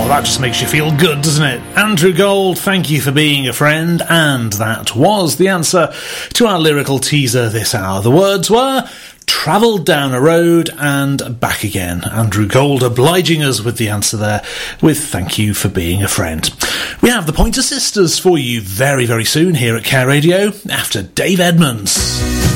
that just makes you feel good, doesn't it? Andrew Gold, thank you for being a friend, and that was the answer to our lyrical teaser this hour. The words were travelled down a road and back again. Andrew Gold obliging us with the answer there with thank you for being a friend. We have the Pointer Sisters for you very, very soon here at Care Radio after Dave Edmunds.